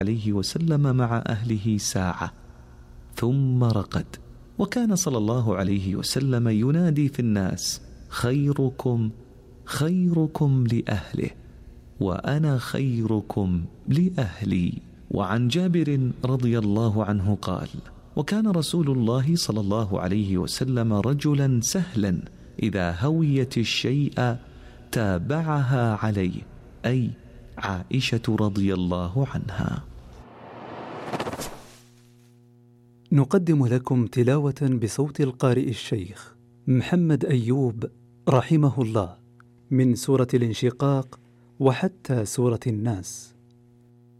عليه وسلم مع أهله ساعة ثم رقد. وكان صلى الله عليه وسلم ينادي في الناس: خيركم خيركم لأهله وأنا خيركم لأهلي. وعن جابر رضي الله عنه قال: وكان رسول الله صلى الله عليه وسلم رجلا سهلا إذا هويت الشيء تابعها عليه، أي عائشة رضي الله عنها. نقدم لكم تلاوة بصوت القارئ الشيخ محمد أيوب رحمه الله من سورة الانشقاق وحتى سورة الناس.